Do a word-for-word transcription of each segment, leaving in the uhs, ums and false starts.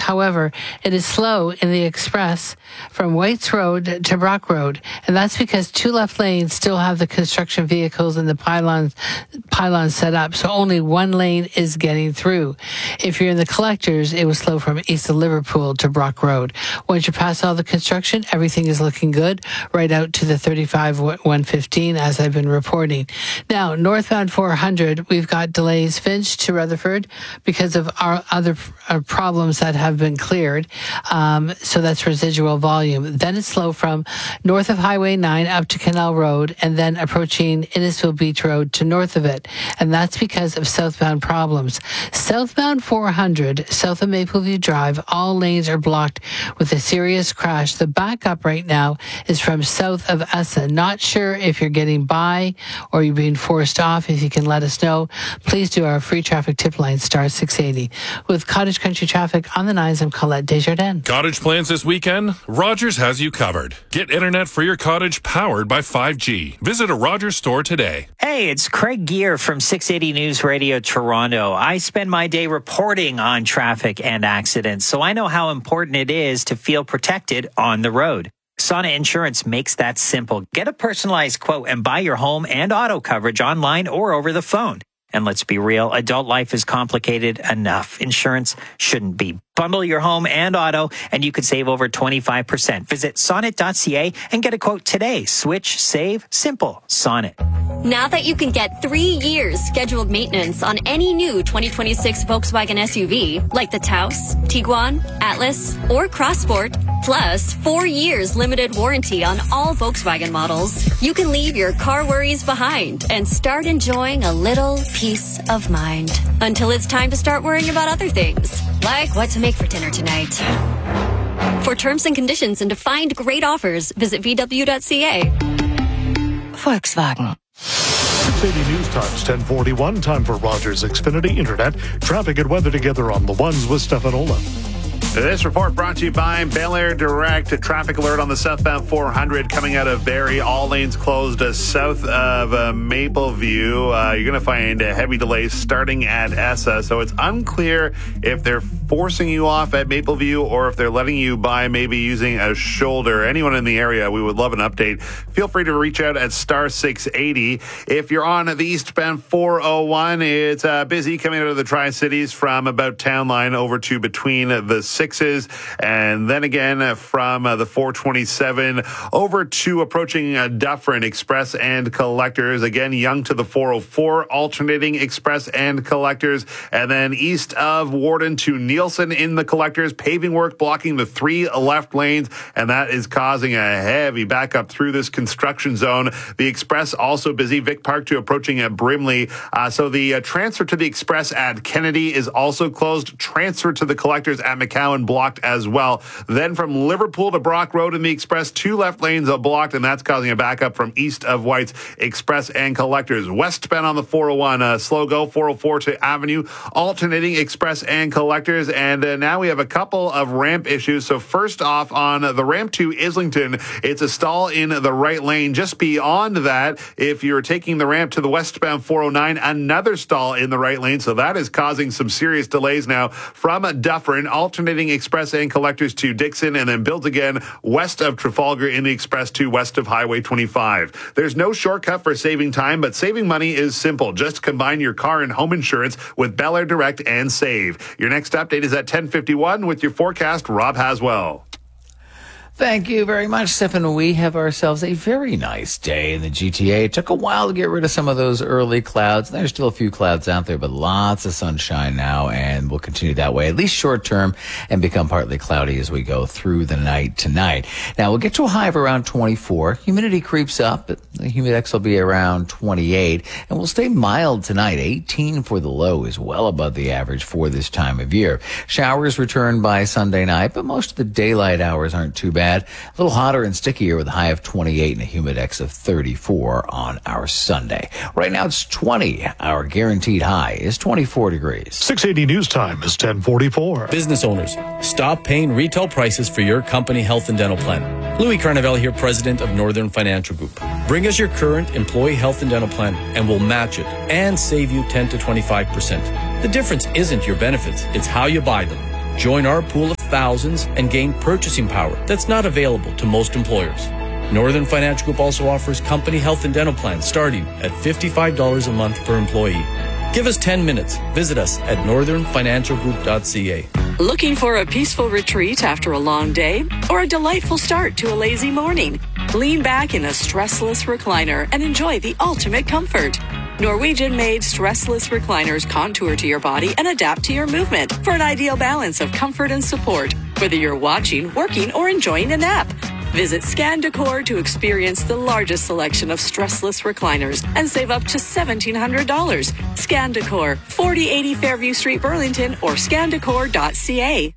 However, it is slow in the express from Whites Road to Brock Road, and that's because two left lanes still have the construction vehicles and the pylons pylons set up, so only one lane is getting through. If you're in the collectors, it was slow from east of Liverpool to Brock Road. Once you pass all the construction, everything is looking good, right out to the thirty-five one fifteen, as I've been reporting. Now, northbound four hundred, we've got delays Finch to Rutherford because of our other uh, problems that have been cleared. Um, so that's residual volume. Then it's slow from north of Highway nine up to Canal Road, and then approaching Innisfil Beach Road to north of it. And that's because of southbound problems. Southbound four hundred, south of Mapleview Drive, all lanes are blocked with a serious crash. The backup right now is from south of Essa. Not sure if you're getting by or you're being forced off. If you can let us know, please do our free traffic tip line, star six eighty. With Cottage Country Traffic on the nines, I'm Colette Desjardins. Cottage plans this weekend? Rogers has you covered. Get internet for your cottage powered by five G. Visit a Rogers store today. Hey, it's Craig Gear from six eighty News Radio Toronto. I spend my day reporting on traffic and accidents, so I know how important it is to feel protected on the road. Sonnet Insurance makes that simple. Get a personalized quote and buy your home and auto coverage online or over the phone. And let's be real, adult life is complicated enough. Insurance shouldn't be. Bundle your home and auto, and you could save over twenty-five percent. Visit sonnet dot c a and get a quote today. Switch, save, simple. Sonnet. Now that you can get three years scheduled maintenance on any new twenty twenty-six Volkswagen S U V, like the Taos, Tiguan, Atlas, or Crossport, plus four years limited warranty on all Volkswagen models, you can leave your car worries behind and start enjoying a little peace of mind. Until it's time to start worrying about other things, like what to make for dinner tonight. For terms and conditions and to find great offers, visit v w dot c a. Volkswagen. six eighty News Times, ten forty-one. Time for Rogers Xfinity Internet. Traffic and weather together on the ones with Stefan Ola. This report brought to you by Bel Air Direct. A traffic alert on the southbound four hundred coming out of Barrie. All lanes closed uh, south of uh, Mapleview. Uh, you're going to find uh, heavy delays starting at Essa. So it's unclear if they're forcing you off at Mapleview or if they're letting you by maybe using a shoulder. Anyone in the area, we would love an update. Feel free to reach out at star six eighty. If you're on the eastbound four oh one, it's uh, busy coming out of the Tri-Cities from about Town Line over to between the sixes, and then again from uh, the four twenty-seven over to approaching uh, Dufferin Express and Collectors. Again, Young to the four oh four, alternating Express and Collectors, and then east of Warden to Nielsen in the Collectors. Paving work blocking the three left lanes, and that is causing a heavy backup through this construction zone. The Express also busy. Vic Park to approaching at Brimley. Uh, so the uh, transfer to the Express at Kennedy is also closed. Transfer to the Collectors at McCowan blocked as well. Then from Liverpool to Brock Road in the Express, two left lanes are blocked, and that's causing a backup from east of White's. Express and Collectors. Westbound on the four oh one, uh, slow go, four oh four to Avenue, alternating Express and Collectors. And uh, now we have a couple of ramp issues. So first off, on the ramp to Islington, it's a stall in the right lane. Just beyond that, if you're taking the ramp to the westbound four oh nine, another stall in the right lane. So that is causing some serious delays now from Dufferin, alternating Express and Collectors to Dixon, and then builds again west of Trafalgar in the Express to west of Highway twenty-five. There's no shortcut for saving time, but saving money is simple. Just combine your car and home insurance with Bel Air Direct and save. Your next update is at ten fifty-one with your forecast, Rob Haswell. Thank you very much, Stefan. We have ourselves a very nice day in the G T A. It took a while to get rid of some of those early clouds. There's still a few clouds out there, but lots of sunshine now, and we'll continue that way, at least short term, and become partly cloudy as we go through the night tonight. Now, we'll get to a high of around twenty-four. Humidity creeps up. The humidex will be around twenty-eight, and we'll stay mild tonight. eighteen for the low is well above the average for this time of year. Showers return by Sunday night, but most of the daylight hours aren't too bad. A little hotter and stickier with a high of twenty-eight and a humidex of thirty-four on our Sunday. Right now it's twenty. Our guaranteed high is twenty-four degrees. six eighty News Time is ten forty-four. Business owners, stop paying retail prices for your company health and dental plan. Louis Carnevale here, president of Northern Financial Group. Bring us your current employee health and dental plan and we'll match it and save you ten to twenty-five percent. The difference isn't your benefits, it's how you buy them. Join our pool of thousands and gain purchasing power that's not available to most employers. Northern Financial Group also offers company health and dental plans starting at fifty-five dollars a month per employee. Give us ten minutes. Visit us at northern financial group dot c a. Looking for a peaceful retreat after a long day or a delightful start to a lazy morning? Lean back in a stressless recliner and enjoy the ultimate comfort. Norwegian-made stressless recliners contour to your body and adapt to your movement for an ideal balance of comfort and support, whether you're watching, working, or enjoying a nap. Visit Scan Decor to experience the largest selection of stressless recliners and save up to seventeen hundred dollars. Scan Decor, forty eighty Fairview Street, Burlington, or scan decor dot c a.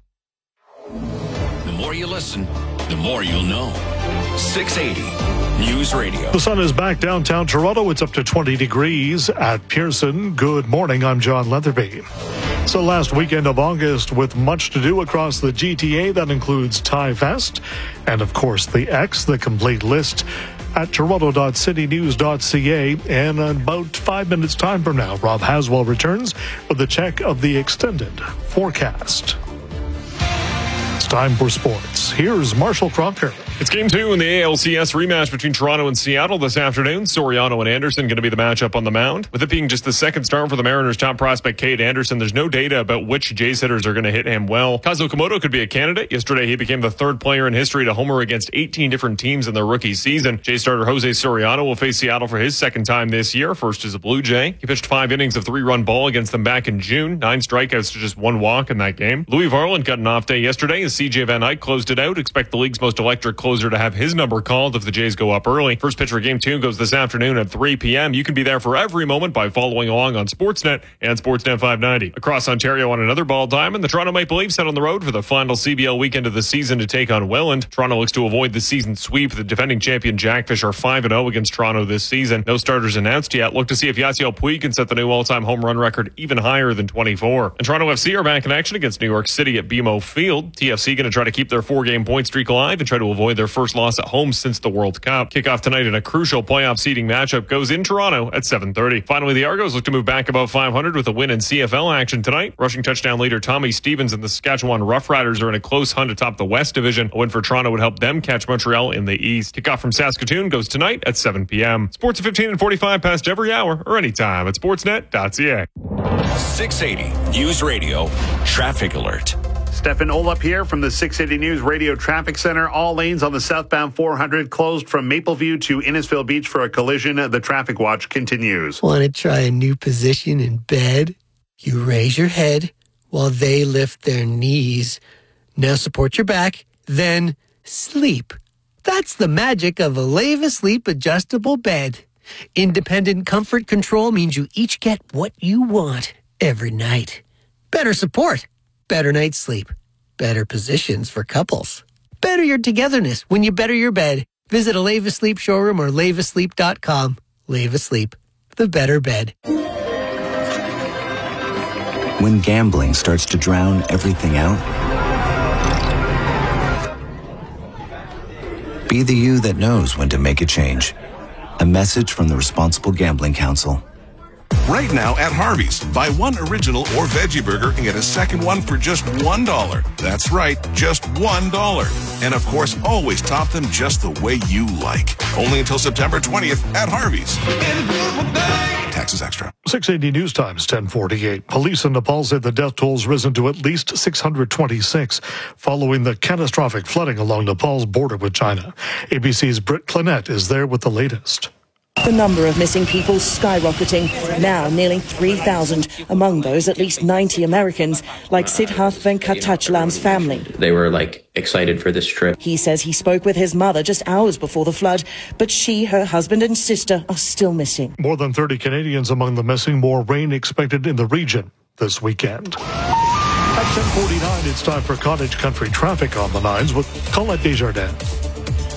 The more you listen, the more you'll know. six eighty News Radio. The sun is back downtown Toronto. It's up to twenty degrees at Pearson. Good morning. I'm John Leatherby. So last weekend of August with much to do across the G T A. That includes Thai Fest and, of course, the X, the complete list at toronto dot city news dot c a. And in about five minutes time from now, Rob Haswell returns with a check of the extended forecast. It's time for sports. Here's Marshall Crocker. It's game two in the A L C S rematch between Toronto and Seattle this afternoon. Soriano and Anderson going to be the matchup on the mound. With it being just the second start for the Mariners' top prospect, Cade Anderson, there's no data about which Jays hitters are going to hit him well. Kazuo Komodo could be a candidate. Yesterday, he became the third player in history to homer against eighteen different teams in their rookie season. Jays starter Jose Soriano will face Seattle for his second time this year, first as a Blue Jay. He pitched five innings of three-run ball against them back in June, nine strikeouts to just one walk in that game. Louis Varland got an off day yesterday as C J Van Eyck closed it out. Expect the league's most electric closer to have his number called if the Jays go up early. First pitch for game two goes this afternoon at three p.m. You can be there for every moment by following along on Sportsnet and Sportsnet five ninety. Across Ontario on another ball diamond, the Toronto Maple Leafs head on the road for the final C B L weekend of the season to take on Welland. Toronto looks to avoid the season sweep. The defending champion Jackfish are five and oh against Toronto this season. No starters announced yet. Look to see if Yasiel Puig can set the new all-time home run record even higher than twenty-four. And Toronto F C are back in action against New York City at B M O Field. T F C going to try to keep their four-game point streak alive and try to avoid their first loss at home since the World Cup. Kickoff tonight in a crucial playoff seeding matchup goes in Toronto at seven thirty. Finally, the Argos look to move back above five hundred with a win in C F L action tonight. Rushing touchdown leader Tommy Stevens and the Saskatchewan Roughriders are in a close hunt atop the West Division. A win for Toronto would help them catch Montreal in the East. Kickoff from Saskatoon goes tonight at seven p.m. Sports at fifteen and forty-five past every hour or anytime at sportsnet dot c a. six eighty News Radio Traffic Alert. Stefan Olap here from the six eighty News Radio Traffic Center. All lanes on the southbound four hundred closed from Mapleview to Innisfil Beach for a collision. The traffic watch continues. Want to try a new position in bed? You raise your head while they lift their knees. Now support your back, then sleep. That's the magic of a Leva Sleep adjustable bed. Independent comfort control means you each get what you want every night. Better support. Better night's sleep. Better positions for couples. Better your togetherness when you better your bed. Visit a Leva Sleep showroom or leva sleep dot com. Leva Sleep, the better bed. When gambling starts to drown everything out, be the you that knows when to make a change. A message from the Responsible Gambling Council. Right now at Harvey's, buy one original or veggie burger and get a second one for just one dollar. That's right, just one dollar. And of course, always top them just the way you like. Only until September twentieth at Harvey's. Taxes extra. six eighty News Times, ten forty-eight. Police in Nepal say the death toll's risen to at least six hundred twenty-six following the catastrophic flooding along Nepal's border with China. A B C's Britt Clinette is there with the latest. The number of missing people skyrocketing, now nearly three thousand. Among those, at least ninety Americans, like Siddharth Venkatachalam's family. They were, like, excited for this trip. He says he spoke with his mother just hours before the flood, but she, her husband and sister are still missing. More than thirty Canadians among the missing. More rain expected in the region this weekend. At ten forty-nine, it's time for Cottage Country traffic on the nines with Colette Desjardins.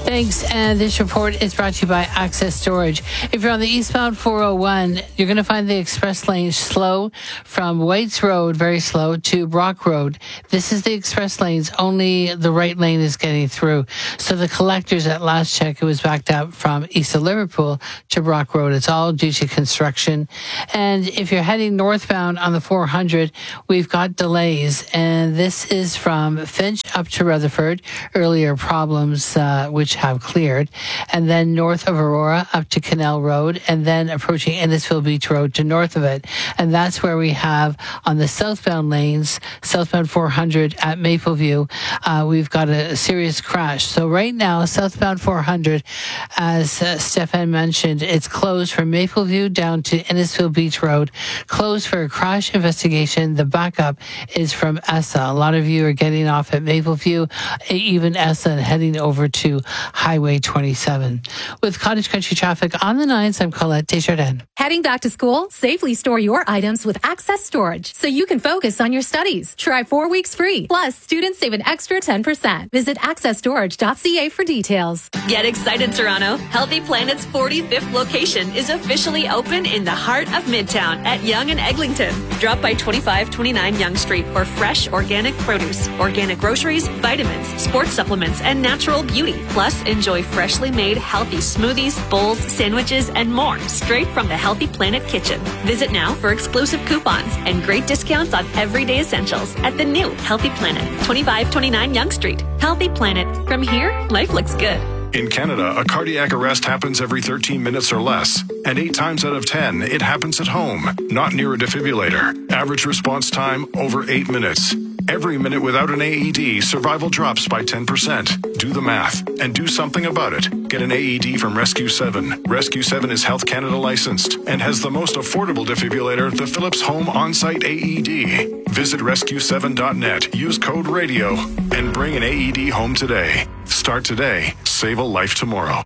Thanks. And this report is brought to you by Access Storage. If you're on the eastbound four oh one, you're going to find the express lane slow from Whites Road, very slow, to Brock Road. This is the express lanes. Only the right lane is getting through. So the collectors at last check, it was backed up from east of Liverpool to Brock Road. It's all due to construction. And if you're heading northbound on the four hundred, we've got delays. And this is from Finch up to Rutherford. Earlier problems, uh, which have cleared, and then north of Aurora up to Canal Road, and then approaching Innisfil Beach Road to north of it. And that's where we have on the southbound lanes, southbound four hundred at Mapleview, uh, we've got a, a serious crash. So right now, southbound four hundred, as uh, Stefan mentioned, it's closed from Mapleview down to Innisfil Beach Road, closed for a crash investigation. The backup is from Essa. A lot of you are getting off at Mapleview, even Essa, and heading over to Highway twenty-seven. With Cottage Country traffic on the nines, I'm Colette Desjardins. Heading back to school? Safely store your items with Access Storage so you can focus on your studies. Try four weeks free. Plus, students save an extra ten percent. Visit access storage dot c a for details. Get excited, Toronto. Healthy Planet's forty-fifth location is officially open in the heart of Midtown at Yonge and Eglinton. Drop by twenty-five twenty-nine Yonge Street for fresh organic produce, organic groceries, vitamins, sports supplements, and natural beauty. Plus, enjoy freshly made healthy smoothies, bowls, sandwiches, and more straight from the Healthy Planet kitchen. Visit now for exclusive coupons and great discounts on everyday essentials at the new Healthy Planet, twenty-five twenty-nine Yonge Street. Healthy Planet. From here, life looks good. In Canada, a cardiac arrest happens every thirteen minutes or less, and eight times out of ten, it happens at home, not near a defibrillator. Average response time, over eight minutes. Every minute without an A E D, survival drops by ten percent. Do the math and do something about it. Get an A E D from Rescue seven. Rescue seven is Health Canada licensed and has the most affordable defibrillator, the Philips Home On-Site A E D. Visit rescue seven dot net, use code RADIO, and bring an A E D home today. Start today. Save a life tomorrow.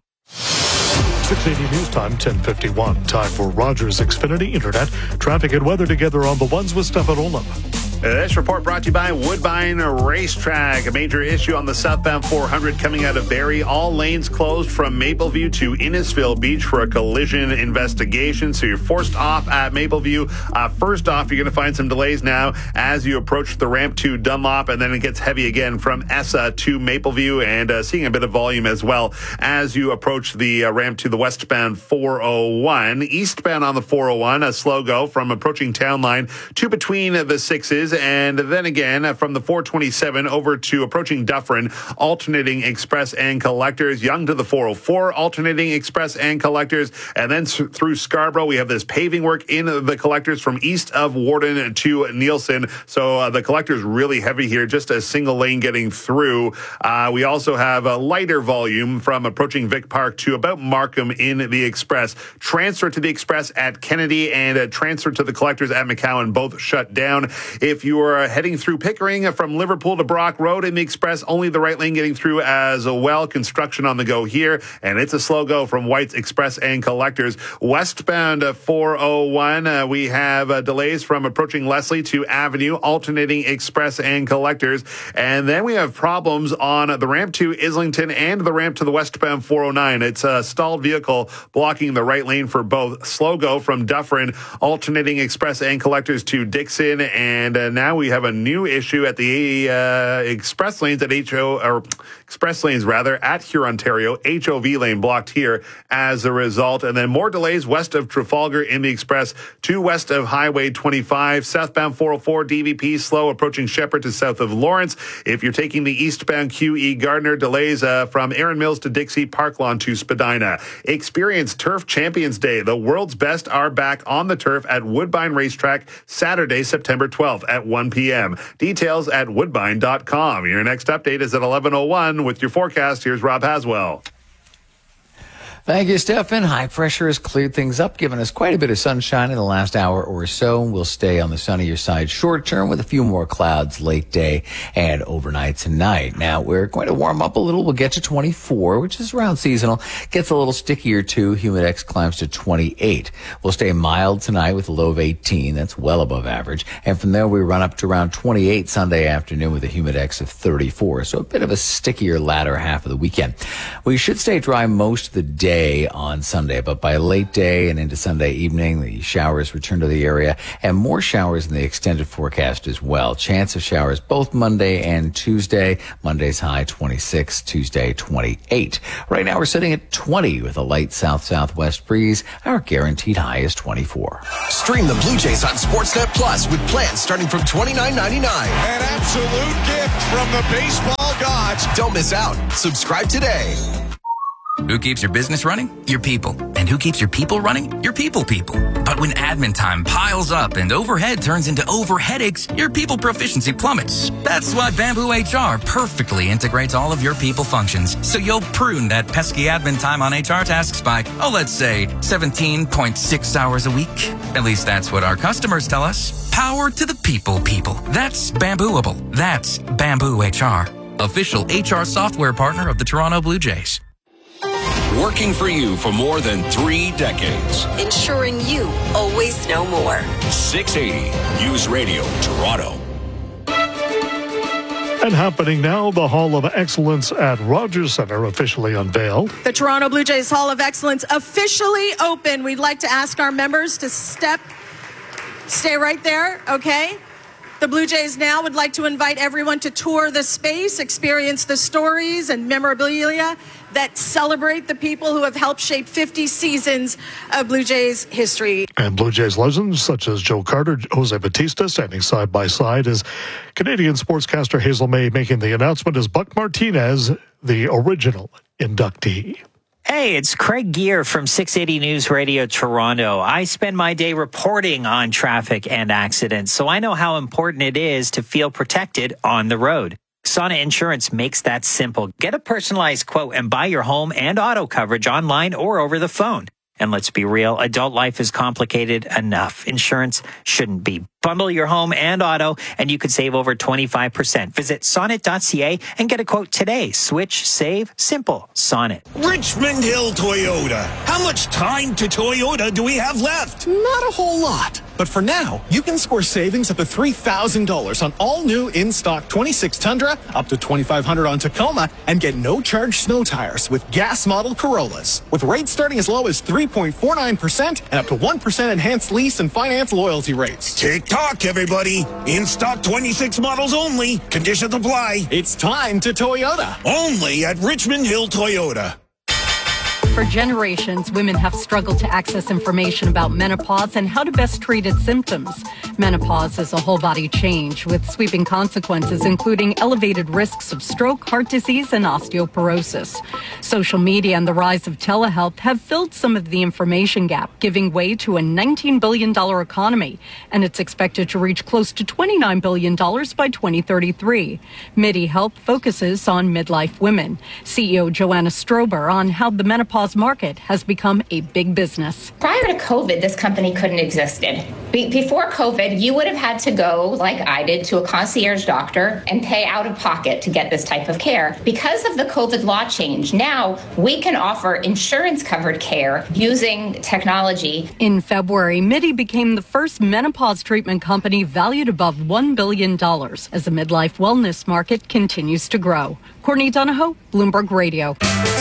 six eighty News Time, ten fifty-one. Time for Rogers Xfinity Internet. Traffic and weather together on the ones with Stefan Olaf. This report brought to you by Woodbine Racetrack. A major issue on the southbound four hundred coming out of Barrie. All lanes closed from Mapleview to Innisfil Beach for a collision investigation. So you're forced off at Mapleview. Uh, first off, you're going to find some delays now as you approach the ramp to Dunlop, and then it gets heavy again from Essa to Mapleview, and uh, seeing a bit of volume as well as you approach the uh, ramp to the westbound four oh one. Eastbound on the four oh one, a slow go from approaching Town Line to between the sixes. And then again, from the four twenty-seven over to approaching Dufferin, alternating express and collectors. Yonge to the four oh four, alternating express and collectors. And then through Scarborough, we have this paving work in the collectors from east of Warden to Nielsen. So uh, the collector's really heavy here, just a single lane getting through. Uh, we also have a lighter volume from approaching Vic Park to about Markham in the express. Transfer to the express at Kennedy and a transfer to the collectors at McCowan, both shut down. If you are heading through Pickering from Liverpool to Brock Road in the express, only the right lane getting through as well. Construction on the go here, and it's a slow go from White's Express and Collectors. Westbound four oh one, uh, we have uh, delays from approaching Leslie to Avenue, alternating Express and Collectors. And then we have problems on the ramp to Islington and the ramp to the westbound four oh nine. It's a stalled vehicle blocking the right lane for both. Slow go from Dufferin, alternating Express and Collectors to Dixon, and uh, now we have a new issue at the uh, express lanes at H O or express lanes rather at Hurontario. H O V lane blocked here as a result, and then more delays west of Trafalgar in the express to west of Highway twenty-five. Southbound four oh four D V P slow approaching Shepherd to south of Lawrence. If you're taking the eastbound Q E Gardner, delays uh, from Erin Mills to Dixie, Park Lawn to Spadina. Experience Turf Champions Day. The world's best are back on the turf at Woodbine Racetrack Saturday, September twelfth at one p.m. Details at woodbine dot com. Your next update is at eleven oh one with your forecast. Here's Rob Haswell. Thank you, Stefan. High pressure has cleared things up, giving us quite a bit of sunshine in the last hour or so. We'll stay on the sunnier side short term with a few more clouds late day and overnight tonight. Now, we're going to warm up a little. We'll get to twenty-four, which is around seasonal. Gets a little stickier, too. Humidex climbs to twenty-eight. We'll stay mild tonight with a low of eighteen. That's well above average. And from there, we run up to around twenty-eight Sunday afternoon with a Humidex of thirty-four. So a bit of a stickier latter half of the weekend. We should stay dry most of the day on Sunday, but by late day and into Sunday evening, the showers return to the area and more showers in the extended forecast as well. Chance of showers both Monday and Tuesday. Monday's high twenty-six, Tuesday twenty-eight. Right now we're sitting at twenty with a light south-southwest breeze. Our guaranteed high is twenty-four. Stream the Blue Jays on Sportsnet Plus with plans starting from twenty-nine ninety-nine. An absolute gift from the baseball gods. Don't miss out. Subscribe today. Who keeps your business running? Your people. And who keeps your people running? Your people people. But when admin time piles up and overhead turns into over headaches, your people proficiency plummets. That's why Bamboo H R perfectly integrates all of your people functions, so you'll prune that pesky admin time on H R tasks by, oh, let's say, seventeen point six hours a week. At least that's what our customers tell us. Power to the people people. That's Bambooable. That's Bamboo H R. Official H R software partner of the Toronto Blue Jays. Working for you for more than three decades. Ensuring you always know more. six eighty News Radio, Toronto. And happening now, the Hall of Excellence at Rogers Centre officially unveiled. The Toronto Blue Jays Hall of Excellence officially open. We'd like to ask our members to step, stay right there, okay? The Blue Jays now would like to invite everyone to tour the space, experience the stories and memorabilia that celebrate the people who have helped shape fifty seasons of Blue Jays history. And Blue Jays legends such as Joe Carter, Jose Batista standing side by side as Canadian sportscaster Hazel May making the announcement as Buck Martinez, the original inductee. Hey, it's Craig Gear from six eighty News Radio Toronto. I spend my day reporting on traffic and accidents, so I know how important it is to feel protected on the road. Sonnet Insurance makes that simple. Get a personalized quote and buy your home and auto coverage online or over the phone. And let's be real, adult life is complicated enough. Insurance shouldn't be. Bundle your home and auto, and you could save over twenty-five percent. Visit sonnet dot c a and get a quote today. Switch, save, simple. Sonnet. Richmond Hill Toyota. How much time to Toyota do we have left? Not a whole lot. But for now, you can score savings up to three thousand dollars on all new in-stock twenty-six Tundra, up to twenty-five hundred dollars on Tacoma, and get no-charge snow tires with gas model Corollas. With rates starting as low as three point four nine percent and up to one percent enhanced lease and finance loyalty rates. Tick-tock, everybody. In-stock twenty-six models only. Conditions apply. It's time to Toyota. Only at Richmond Hill Toyota. For generations, women have struggled to access information about menopause and how to best treat its symptoms. Menopause is a whole body change with sweeping consequences, including elevated risks of stroke, heart disease, and osteoporosis. Social media and the rise of telehealth have filled some of the information gap, giving way to a nineteen billion dollars economy, and it's expected to reach close to twenty-nine billion dollars by twenty thirty-three. Midi Health focuses on midlife women. C E O Joanna Strober on how the menopause market has become a big business. Prior to COVID, this company couldn't have existed. Be- before COVID, you would have had to go, like I did, to a concierge doctor and pay out of pocket to get this type of care. Because of the COVID law change, now we can offer insurance-covered care using technology. In February, Midi became the first menopause treatment company valued above one billion dollars as the midlife wellness market continues to grow. Courtney Donahoe, Bloomberg Radio.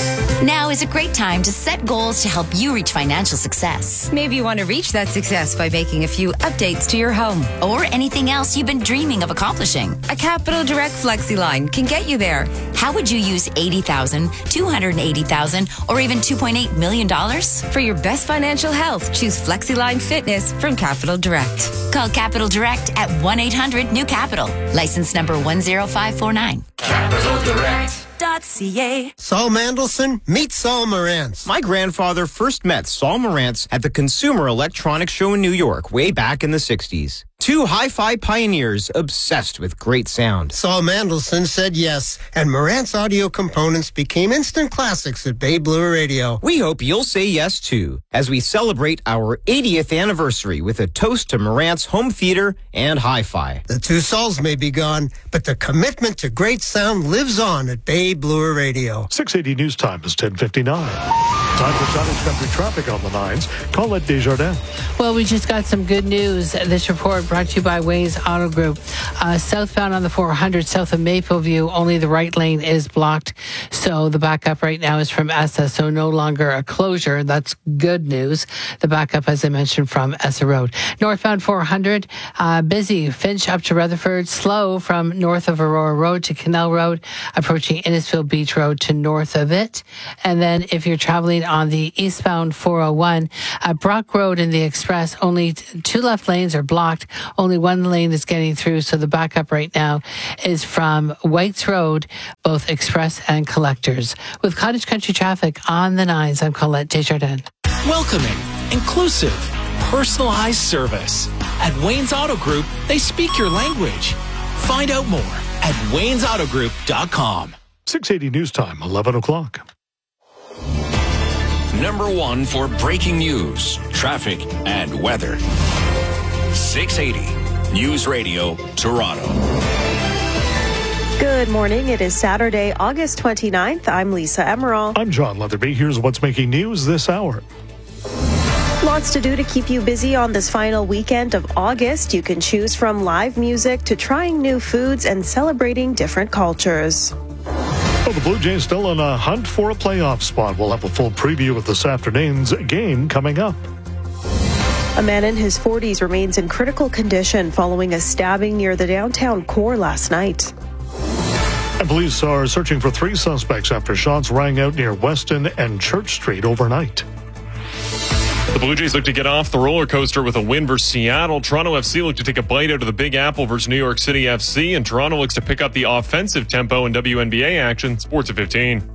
Now is a great time to set goals to help you reach financial success. Maybe you want to reach that success by making a few updates to your home. Or anything else you've been dreaming of accomplishing. A Capital Direct FlexiLine can get you there. How would you use eighty thousand dollars, two hundred eighty thousand dollars, or even two point eight million dollars? For your best financial health, choose FlexiLine Fitness from Capital Direct. Call Capital Direct at one eight hundred new capital. License number one zero five four nine. Capital Direct dot dot c a. Saul Mandelson, meet Saul Marantz. My grandfather first met Saul Marantz at the Consumer Electronics Show in New York way back in the sixties. Two hi-fi pioneers obsessed with great sound. Saul Mandelson said yes, and Marantz audio components became instant classics at Bay Blue Radio. We hope you'll say yes, too, as we celebrate our eightieth anniversary with a toast to Marantz home theater and hi-fi. The two Sauls may be gone, but the commitment to great sound lives on at Bay Blue Radio. six eighty News Time is ten fifty-nine. Time for cottage country traffic on the nines. Colette Desjardins. Well, we just got some good news. This report brought to you by Waze Auto Group. Uh, southbound on the four hundred, south of Mapleview, only the right lane is blocked. So the backup right now is from Essa, so no longer a closure. That's good news. The backup, as I mentioned, from Essa Road. Northbound four hundred, uh, busy. Finch up to Rutherford, slow from north of Aurora Road to Canal Road, approaching Innisfil Beach Road to north of it. And then if you're traveling on the eastbound four oh one, uh, Brock Road and the Express, only t- two left lanes are blocked. Only one lane is getting through, so the backup right now is from Whites Road, both Express and Collectors. With Cottage Country traffic on the nines, I'm Colette Desjardins. Welcoming, inclusive, personalized service. At Wayne's Auto Group, they speak your language. Find out more at waynes auto group dot com. six eighty News Time, eleven o'clock. Number one for breaking news, traffic, and weather. six eighty News Radio, Toronto. Good morning. It is Saturday, August twenty-ninth. I'm Lisa Emerald. I'm John Leatherby. Here's what's making news this hour. Lots to do to keep you busy on this final weekend of August. You can choose from live music to trying new foods and celebrating different cultures. Well, the Blue Jays still in a hunt for a playoff spot. We'll have a full preview of this afternoon's game coming up. A man in his forties remains in critical condition following a stabbing near the downtown core last night. And police are searching for three suspects after shots rang out near Weston and Church Street overnight. The Blue Jays look to get off the roller coaster with a win versus Seattle. Toronto F C look to take a bite out of the Big Apple versus New York City F C. And Toronto looks to pick up the offensive tempo in W N B A action. Sports at fifteen.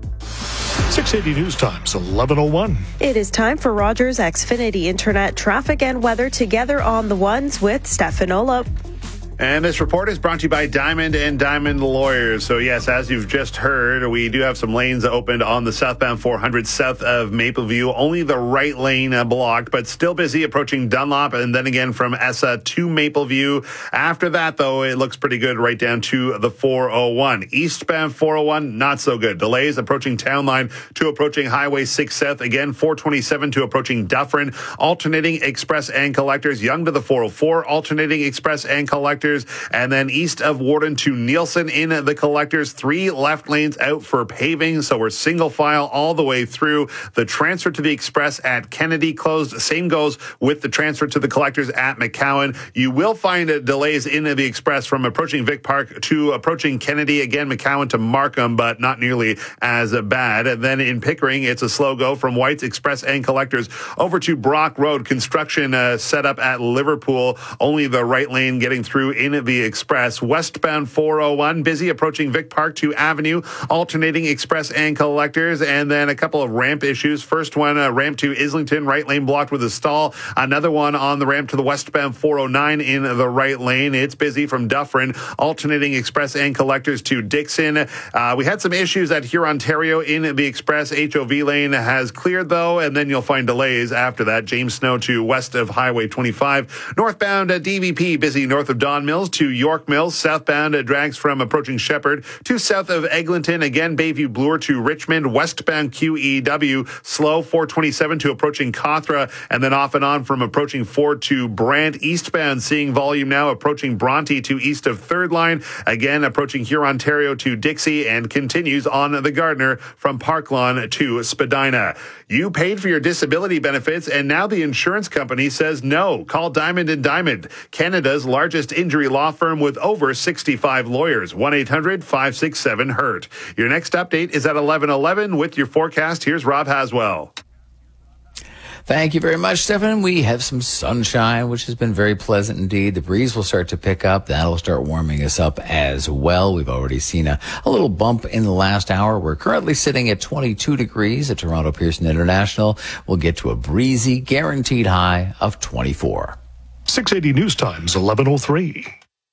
six eighty News Times, eleven oh one. It is time for Rogers Xfinity Internet traffic and weather together on the ones with Stefan Olo. And this report is brought to you by Diamond and Diamond Lawyers. So, yes, as you've just heard, we do have some lanes opened on the southbound four hundred south of Mapleview. Only the right lane blocked, but still busy approaching Dunlop and then again from Essa to Mapleview. After that, though, it looks pretty good right down to the four oh one. Eastbound four oh one, not so good. Delays approaching Town Line to approaching Highway six South. Again, four twenty-seven to approaching Dufferin. Alternating Express and Collectors. Young to the four oh four. Alternating Express and Collectors. And then east of Warden to Nielsen in the Collectors. Three left lanes out for paving. So we're single file all the way through. The transfer to the Express at Kennedy closed. Same goes with the transfer to the Collectors at McCowan. You will find delays in the Express from approaching Vic Park to approaching Kennedy. Again, McCowan to Markham, but not nearly as bad. And then in Pickering, it's a slow go from White's Express and Collectors over to Brock Road. Construction uh, set up at Liverpool. Only the right lane getting through in the Express. Westbound four oh one, busy approaching Vic Park to Avenue, alternating Express and Collectors, and then a couple of ramp issues. First one, uh, ramp to Islington, right lane blocked with a stall. Another one on the ramp to the westbound four oh nine in the right lane. It's busy from Dufferin, alternating Express and Collectors to Dixon. Uh, we had some issues at Hurontario in the Express. H O V lane has cleared, though, and then you'll find delays after that. James Snow to west of Highway twenty-five. Northbound uh, D V P, busy north of Don Mills to York Mills. Southbound uh, drags from approaching Shepherd to south of Eglinton. Again, Bayview Bloor to Richmond. Westbound Q E W slow four twenty-seven to approaching Cawthra, and then off and on from approaching Ford to Brant. Eastbound seeing volume now approaching Bronte to east of Third Line. Again, approaching Hurontario to Dixie, and continues on the Gardner from Parklawn to Spadina. You paid for your disability benefits, and now the insurance company says no. Call Diamond and Diamond, Canada's largest injury law firm with over sixty-five lawyers. one eight hundred five six seven hurt. Your next update is at eleven eleven with your forecast. Here's Rob Haswell. Thank you very much, Stefan. We have some sunshine, which has been very pleasant indeed. The breeze will start to pick up. That'll start warming us up as well. We've already seen a, a little bump in the last hour. We're currently sitting at twenty-two degrees at Toronto Pearson International. We'll get to a breezy, guaranteed high of twenty-four. six eighty News Times, eleven oh three.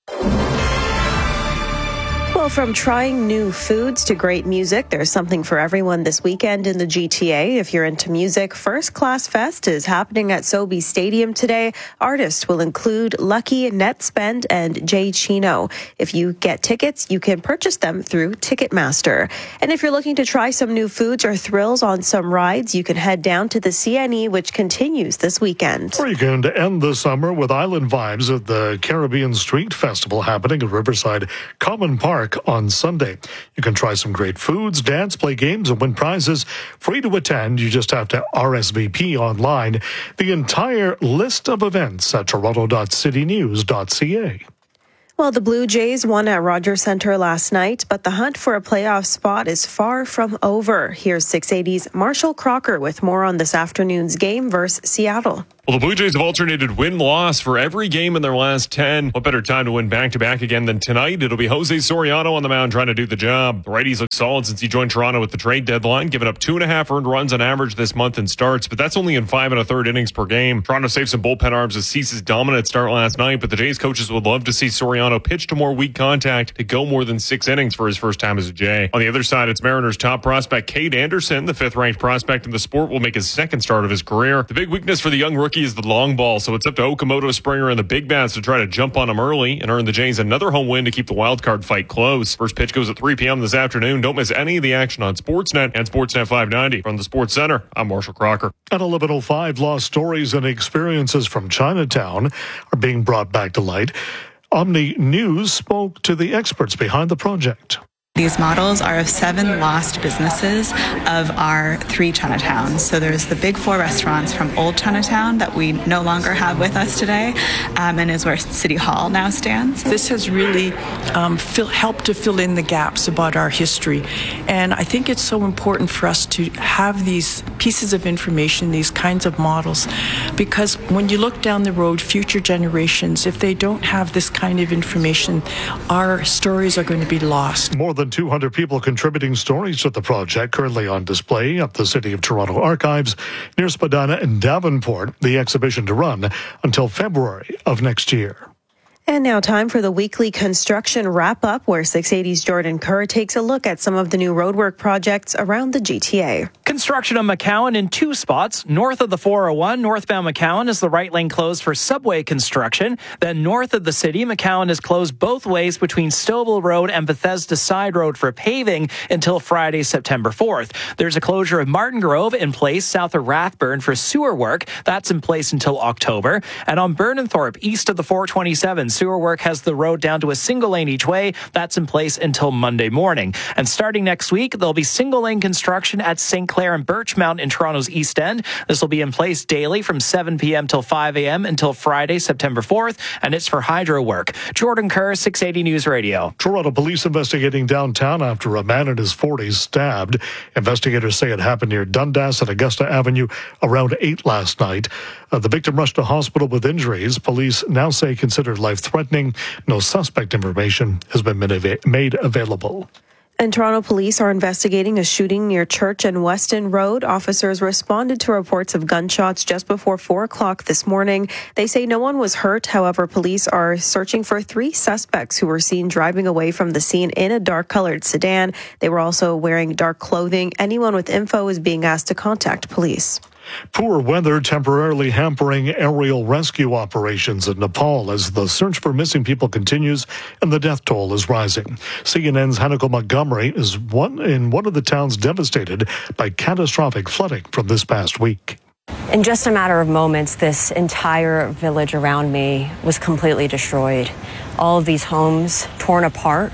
Well, from trying new foods to great music, there's something for everyone this weekend in the G T A. If you're into music, First Class Fest is happening at Sobeys Stadium today. Artists will include Lucky, Netspend, and Jay Chino. If you get tickets, you can purchase them through Ticketmaster. And if you're looking to try some new foods or thrills on some rides, you can head down to the C N E, which continues this weekend. Or you can end the summer with island vibes at the Caribbean Street Festival happening at Riverside Common Park on Sunday. You can try some great foods, dance, play games, and win prizes. Free to attend. You just have to R S V P online. The entire list of events at toronto dot city news dot c a. Well, the Blue Jays won at Rogers Centre last night, but the hunt for a playoff spot is far from over. Here's six eighty's Marshall Crocker with more on this afternoon's game versus Seattle. Well, the Blue Jays have alternated win-loss for every game in their last ten. What better time to win back-to-back again than tonight? It'll be Jose Soriano on the mound trying to do the job. The righties look solid since he joined Toronto with the trade deadline, giving up two and a half earned runs on average this month in starts, but that's only in five and a third innings per game. Toronto saved some bullpen arms as Cease's dominant start last night, but the Jays coaches would love to see Soriano pitch to more weak contact to go more than six innings for his first time as a Jay. On the other side, it's Mariners top prospect Cade Anderson, the fifth-ranked prospect in the sport, will make his second start of his career. The big weakness for the young rookie is the long ball, so it's up to Okamoto, Springer, and the big bats to try to jump on him early and earn the Jays another home win to keep the wild card fight close. First pitch goes at three p.m. this afternoon. Don't miss any of the action on Sportsnet and Sportsnet five ninety. From the Sports Center, I'm Marshall Crocker. At eleven oh five, lost stories and experiences from Chinatown are being brought back to light. Omni News spoke to the experts behind the project. These models are of seven lost businesses of our three Chinatowns. So there's the big four restaurants from Old Chinatown that we no longer have with us today, um, and is where City Hall now stands. This has really um, fill, helped to fill in the gaps about our history. And I think it's so important for us to have these pieces of information, these kinds of models, because when you look down the road, future generations, if they don't have this kind of information, our stories are going to be lost. More than two hundred people contributing stories to the project, currently on display at the City of Toronto Archives near Spadina and Davenport. The exhibition to run until February of next year. And now time for the weekly construction wrap-up, where six eighty's Jordan Kerr takes a look at some of the new roadwork projects around the G T A. Construction on McCowan in two spots. North of the four oh one, northbound McCowan is the right lane closed for subway construction. Then north of the city, McCowan is closed both ways between Stouffville Road and Bethesda Side Road for paving until Friday, September fourth. There's a closure of Martin Grove in place south of Rathburn for sewer work. That's in place until October. And on Burnenthorpe, east of the four twenty-seven, sewer work has the road down to a single lane each way. That's in place until Monday morning. And starting next week, there'll be single lane construction at Saint Clair and Birchmount in Toronto's East End. This will be in place daily from seven p.m. till five a.m. until Friday, September fourth, and it's for hydro work. Jordan Kerr, six eighty News Radio. Toronto police investigating downtown after a man in his forties stabbed. Investigators say it happened near Dundas and Augusta Avenue around eight last night. Uh, the victim rushed to hospital with injuries. Police now say considered life-threatening. No suspect information has been made available. And Toronto police are investigating a shooting near Church and Weston Road. Officers responded to reports of gunshots just before four o'clock this morning. They say no one was hurt. However, police are searching for three suspects who were seen driving away from the scene in a dark-colored sedan. They were also wearing dark clothing. Anyone with info is being asked to contact police. Poor weather temporarily hampering aerial rescue operations in Nepal as the search for missing people continues and the death toll is rising. C N N's Hanako Montgomery is one in one of the towns devastated by catastrophic flooding from this past week. In just a matter of moments, this entire village around me was completely destroyed. All of these homes torn apart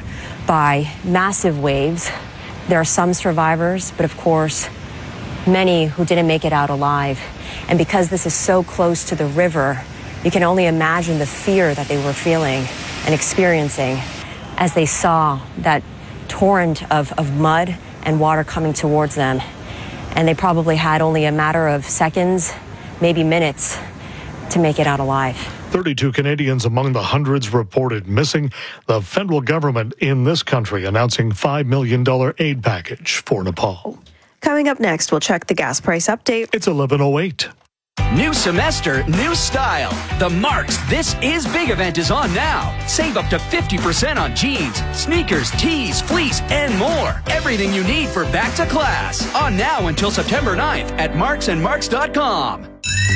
by massive waves. There are some survivors, but of course, many who didn't make it out alive. And because this is so close to the river, you can only imagine the fear that they were feeling and experiencing as they saw that torrent of, of mud and water coming towards them. And they probably had only a matter of seconds, maybe minutes to make it out alive. thirty-two Canadians among the hundreds reported missing. The federal government in this country announcing five million dollars aid package for Nepal. Coming up next, we'll check the gas price update. It's eleven oh eight. New semester, new style. The Marks This Is Big event is on now. Save up to fifty percent on jeans, sneakers, tees, fleece, and more. Everything you need for back to class. On now until September ninth at marks and marks dot com.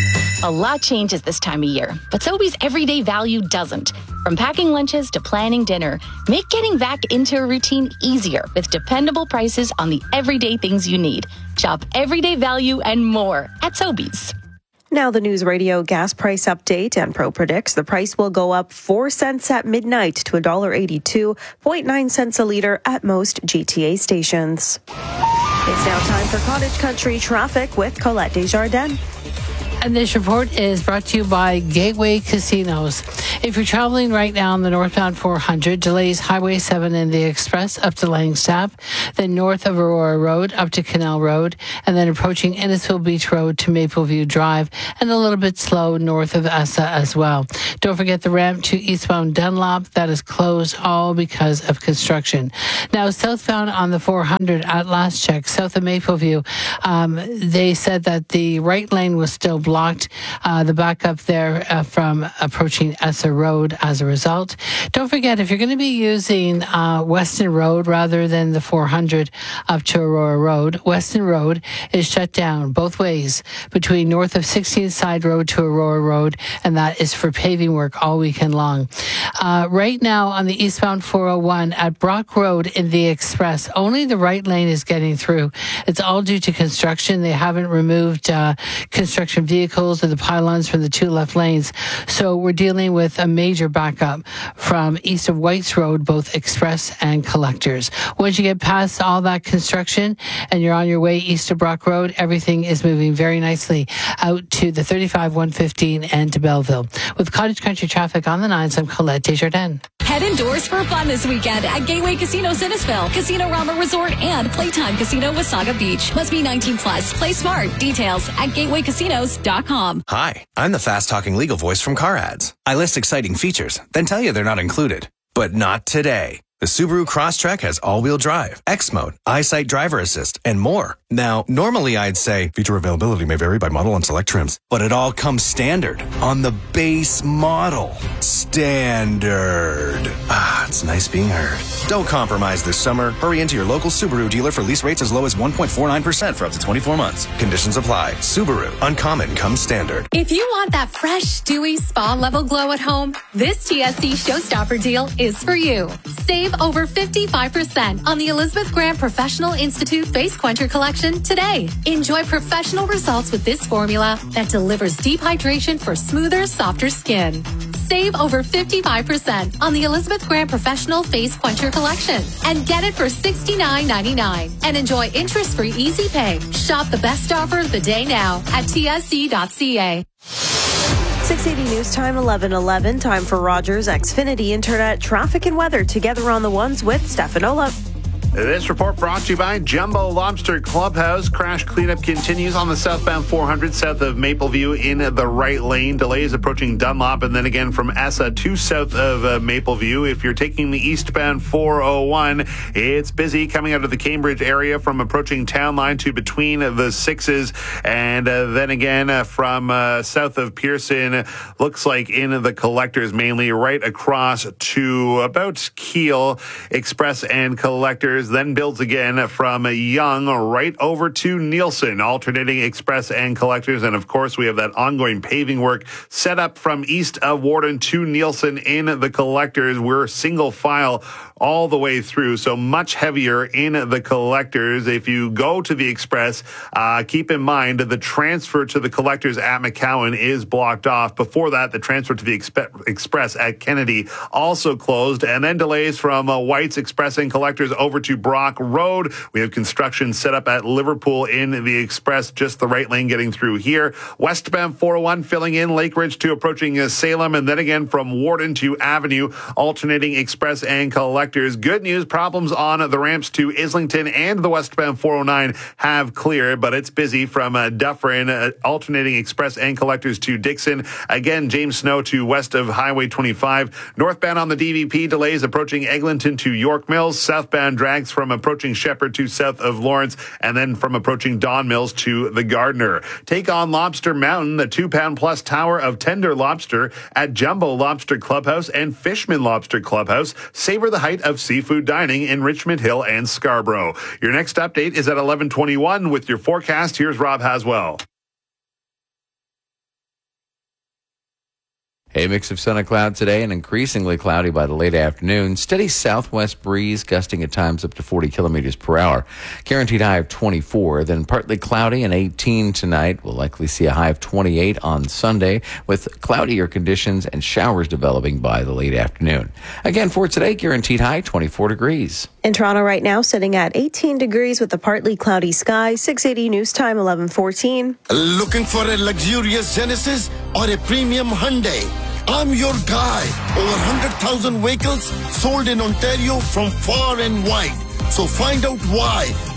A lot changes this time of year, but Sobeys everyday value doesn't. From packing lunches to planning dinner, make getting back into a routine easier with dependable prices on the everyday things you need. Shop everyday value and more at Sobeys. Now the News Radio gas price update, and Pro predicts the price will go up four cents at midnight to one dollar eighty-two point nine cents a litre at most G T A stations. It's now time for Cottage Country traffic with Colette Desjardins. And this report is brought to you by Gateway Casinos. If you're traveling right now on the northbound four hundred, delays Highway seven and the Express up to Langstaff, then north of Aurora Road up to Canal Road, and then approaching Innisfil Beach Road to Mapleview Drive, and a little bit slow north of Essa as well. Don't forget the ramp to eastbound Dunlop. That is closed all because of construction. Now, southbound on the four hundred at last check, south of Mapleview, um, they said that the right lane was still blocked, uh, the backup there uh, from approaching Essa Road as a result. Don't forget, if you're going to be using uh, Weston Road rather than the four hundred up to Aurora Road, Weston Road is shut down both ways between north of sixteenth Side Road to Aurora Road, and that is for paving work all weekend long. Uh, right now on the eastbound four oh one at Brock Road in the Express, only the right lane is getting through. It's all due to construction. They haven't removed uh, construction vehicles or the pylons from the two left lanes. So we're dealing with a major backup from east of Whites Road, both express and collectors. Once you get past all that construction and you're on your way east of Brock Road, everything is moving very nicely out to the thirty-five one fifteen and to Belleville. With Cottage Country traffic on the nines, I'm Colette Desjardins. Head indoors for fun this weekend at Gateway Casino Innisfil, Casino Rama Resort, and Playtime Casino Wasaga Beach. Must be nineteen plus. Play smart. Details at gateway casinos dot com. Hi, I'm the fast-talking legal voice from Car Ads. I list exciting features, then tell you they're not included. But not today. The Subaru Crosstrek has all-wheel drive, X-Mode, EyeSight Driver Assist, and more. Now, normally I'd say feature availability may vary by model and select trims, but it all comes standard on the base model. Standard. Ah, it's nice being heard. Don't compromise this summer. Hurry into your local Subaru dealer for lease rates as low as one point four nine percent for up to twenty-four months. Conditions apply. Subaru. Uncommon comes standard. If you want that fresh, dewy, spa-level glow at home, this T S C Showstopper deal is for you. Save over fifty-five percent on the Elizabeth Grant Professional Institute Face Quencher Collection today. Enjoy professional results with this formula that delivers deep hydration for smoother, softer skin. Save over fifty-five percent on the Elizabeth Grant Professional Face Quencher Collection and get it for sixty-nine ninety-nine and enjoy interest-free easy pay. Shop the best offer of the day now at T S C dot C A. six eighty News Time, eleven eleven. Time for Rogers Xfinity Internet traffic and weather together on the ones with Stefanola. This report brought to you by Jumbo Lobster Clubhouse. Crash cleanup continues on the southbound four hundred south of Mapleview in the right lane. Delays approaching Dunlop and then again from Essa to south of uh, Mapleview. If you're taking the eastbound four oh one, it's busy coming out of the Cambridge area from approaching Town Line to between the sixes. And uh, then again uh, from uh, south of Pearson, looks like in the collectors mainly right across to about Keele, Express and collectors. Then builds again from Young right over to Nielsen, alternating express and collectors. And of course, we have that ongoing paving work set up from east of Warden to Nielsen in the collectors. We're single file all the way through, so much heavier in the collectors. If you go to the express, uh, keep in mind that the transfer to the collectors at McCowan is blocked off. Before that, the transfer to the expe- express at Kennedy also closed, and then delays from uh, White's Express and collectors over to Brock Road. We have construction set up at Liverpool in the express, just the right lane getting through here. Westbound four oh one filling in Lake Ridge to approaching uh, Salem, and then again from Warden to Avenue, alternating express and collectors. collectors. Good news, problems on the ramps to Islington and the westbound four oh nine have cleared, but it's busy from uh, Dufferin, uh, alternating express and collectors to Dixon. Again, James Snow to west of Highway twenty-five. Northbound on the D V P, delays approaching Eglinton to York Mills. Southbound drags from approaching Shepherd to south of Lawrence, and then from approaching Don Mills to the Gardner. Take on Lobster Mountain, the two-pound plus tower of tender lobster at Jumbo Lobster Clubhouse and Fishman Lobster Clubhouse. Savor the height of seafood dining in Richmond Hill and Scarborough. Your next update is at eleven twenty-one with your forecast. Here's Rob Haswell. A mix of sun and cloud today and increasingly cloudy by the late afternoon. Steady southwest breeze gusting at times up to forty kilometers per hour. Guaranteed high of twenty-four. Then partly cloudy and eighteen tonight. We'll likely see a high of twenty-eight on Sunday with cloudier conditions and showers developing by the late afternoon. Again, for today, guaranteed high twenty-four degrees. In Toronto right now, sitting at eighteen degrees with a partly cloudy sky. six eighty news time, eleven fourteen. Looking for a luxurious Genesis or a premium Hyundai? I'm your guy. Over one hundred thousand vehicles sold in Ontario from far and wide. So find out why